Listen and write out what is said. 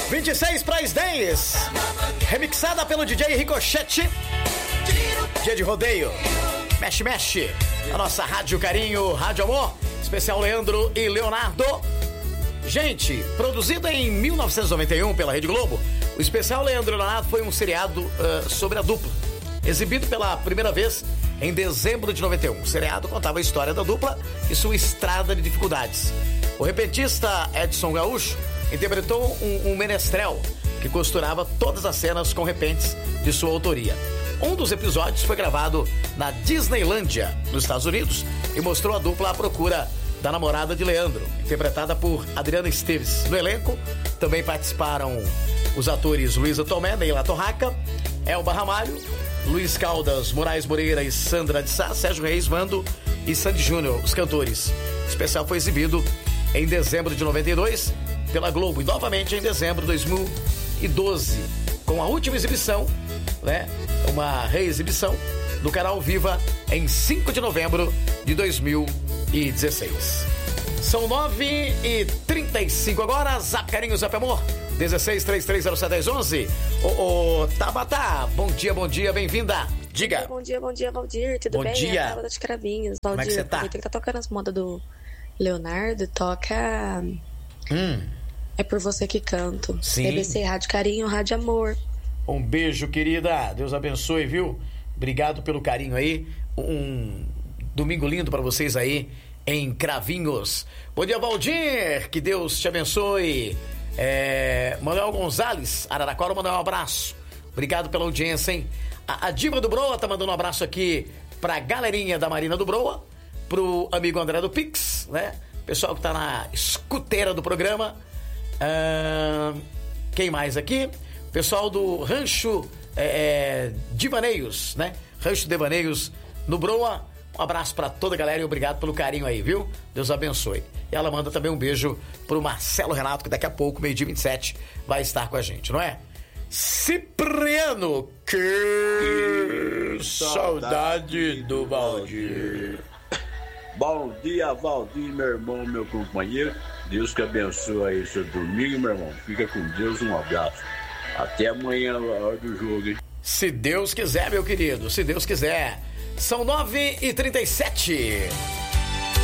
26 para as 10. Remixada pelo DJ Ricochete. Dia de rodeio. Mexe, mexe. A nossa Rádio Carinho, Rádio Amor. Especial Leandro e Leonardo. Gente, produzido em 1991 pela Rede Globo, o especial Leandro e Leonardo foi um seriado sobre a dupla. Exibido pela primeira vez em dezembro de 91. O seriado contava a história da dupla e sua estrada de dificuldades. O repentista Edson Gaúcho interpretou um menestrel que costurava todas as cenas com repentes de sua autoria. Um dos episódios foi gravado na Disneylândia, nos Estados Unidos, e mostrou a dupla à procura da namorada de Leandro, interpretada por Adriana Esteves. No elenco também participaram os atores Luísa Tomé, Neila Torraca, Elba Ramalho, Luiz Caldas, Moraes Moreira e Sandra de Sá, Sérgio Reis, Vando e Sandy Júnior, os cantores. O especial foi exibido em dezembro de 92 pela Globo e novamente em dezembro de 2012, com a última exibição, né, uma reexibição no canal Viva em 5 de novembro de 2016. São 9h35 agora. Zap Carinho, Zap Amor 1633071011. Ô Tabata, bom dia, bem-vinda. Diga. Bom dia, Valdir, tudo bem? Bom dia. É a Tabata de Cravinhos. Valdir, como é que você tá? Aproveita que tá tocando as modas do Leonardo, toca É Por Você Que Canto. Sim. BBC Rádio Carinho, Rádio Amor. Um beijo, querida, Deus abençoe, viu? Obrigado pelo carinho aí. Um domingo lindo pra vocês aí em Cravinhos. Bom dia, Valdir, que Deus te abençoe. Manuel Gonzalez, Araraquara, mandar um abraço. Obrigado pela audiência, hein? A Diva do Broa tá mandando um abraço aqui pra galerinha da Marina do Broa, pro amigo André do Pix, né? Pessoal que tá na escuteira do programa. Quem mais aqui? Pessoal do Rancho Divaneios, né? Rancho Divaneios no Broa. Um abraço pra toda a galera e obrigado pelo carinho aí, viu? Deus abençoe. E ela manda também um beijo pro Marcelo Renato, que daqui a pouco, meio-dia 27, vai estar com a gente, não é? Cipriano, que saudade do Valdir. Bom dia, Valdir, meu irmão, meu companheiro. Deus que abençoe aí seu domingo, meu irmão. Fica com Deus, um abraço. Até amanhã, na hora do jogo, hein? Se Deus quiser, meu querido, se Deus quiser. São 9h37.